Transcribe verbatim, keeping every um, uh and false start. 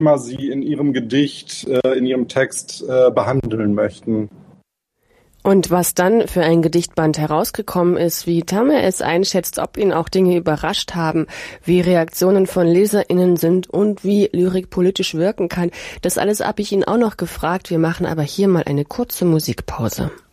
Thema Sie in Ihrem Gedicht, äh, in Ihrem Text äh, behandeln möchten. Und was dann für ein Gedichtband herausgekommen ist, wie Tamer es einschätzt, ob ihn auch Dinge überrascht haben, wie Reaktionen von LeserInnen sind und wie Lyrik politisch wirken kann, das alles habe ich ihn auch noch gefragt. Wir machen aber hier mal eine kurze Musikpause.